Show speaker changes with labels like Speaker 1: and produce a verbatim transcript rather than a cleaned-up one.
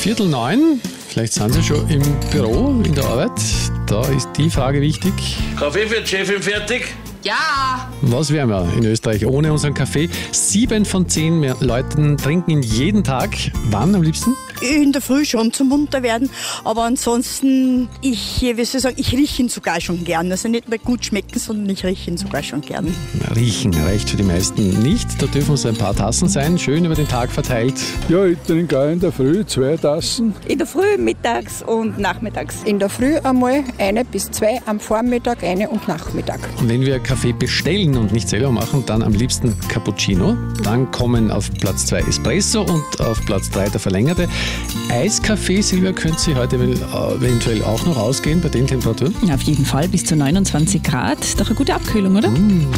Speaker 1: Viertel neun, vielleicht sind Sie schon im Büro, in der Arbeit. Da ist die Frage wichtig.
Speaker 2: Kaffee für die Chefin fertig?
Speaker 3: Ja!
Speaker 1: Was wären wir in Österreich ohne unseren Kaffee? Sieben von zehn Leuten trinken ihn jeden Tag. Wann am liebsten?
Speaker 4: In der Früh schon zum Munterwerden, aber ansonsten, ich, wie soll ich sagen, ich rieche ihn sogar schon gern. Also nicht mehr gut schmecken, sondern ich rieche ihn sogar schon gern.
Speaker 1: Riechen reicht für die meisten nicht. Da dürfen es ein paar Tassen sein, schön über den Tag verteilt.
Speaker 5: Ja, ich trinke auch in der Früh zwei Tassen.
Speaker 6: In der Früh, mittags und nachmittags.
Speaker 7: In der Früh einmal eine bis zwei, am Vormittag eine und Nachmittag.
Speaker 1: Und wenn wir Kaffee bestellen und nicht selber machen, dann am liebsten Cappuccino. Dann kommen auf Platz zwei Espresso und auf Platz drei der verlängerte. Eiskaffee, Silvia, könnte Sie heute eventuell auch noch ausgehen bei den Temperaturen?
Speaker 8: Auf jeden Fall bis zu neunundzwanzig Grad. Doch eine gute Abkühlung, oder?
Speaker 1: Mm.